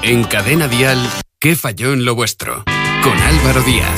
En Cadena Dial, ¿qué falló en lo vuestro? Con Álvaro Díaz.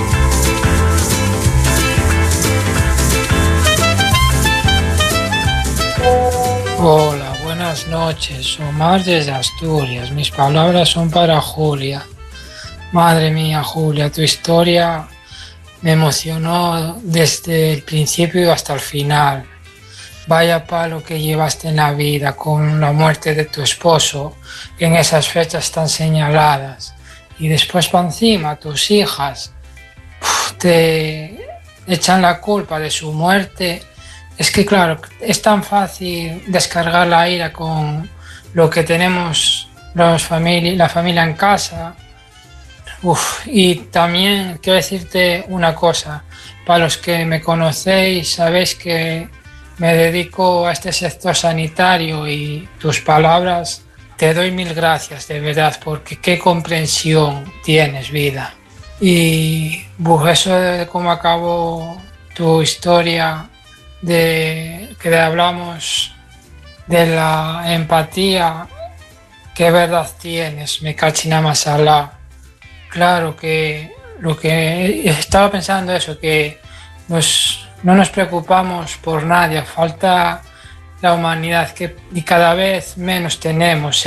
Hola, buenas noches. Omar desde Asturias. Mis palabras son para Julia. Madre mía, Julia, tu historia me emocionó desde el principio hasta el final. Vaya palo que llevaste en la vida con la muerte de tu esposo en esas fechas tan señaladas. Y después para encima tus hijas te echan la culpa de su muerte. Es que claro, es tan fácil descargar la ira con lo que tenemos la familia en casa. Y también quiero decirte una cosa, para los que me conocéis sabéis que me dedico a este sector sanitario y tus palabras, te doy mil gracias de verdad, porque qué comprensión tienes, vida. Y eso de cómo acabó tu historia, de que hablamos de la empatía, qué verdad tienes, me cachina más alá. Claro que lo que estaba pensando eso, que no nos preocupamos por nadie, falta la humanidad y cada vez menos tenemos.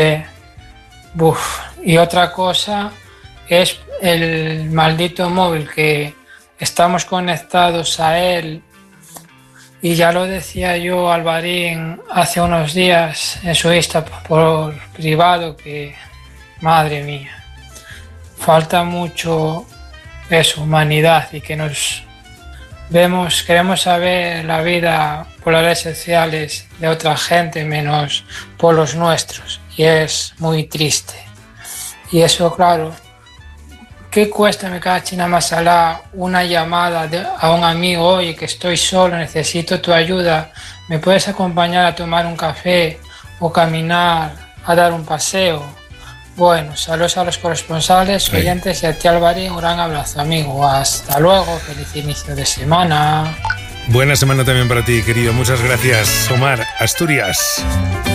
Y otra cosa es el maldito móvil, que estamos conectados a él. Y ya lo decía yo, Alvarín, hace unos días en su Insta por privado, que madre mía, falta mucho eso, humanidad, y que queremos saber la vida por las redes sociales de otra gente menos por los nuestros, y es muy triste. Y eso, claro, ¿qué cuesta, me cae China Masalá, una llamada a un amigo? Oye, que estoy solo, necesito tu ayuda, ¿me puedes acompañar a tomar un café o caminar, a dar un paseo? Bueno, saludos a los corresponsales, oyentes, y a ti, Alvarín, un gran abrazo, amigo. Hasta luego, feliz inicio de semana. Buena semana también para ti, querido. Muchas gracias, Omar. Asturias.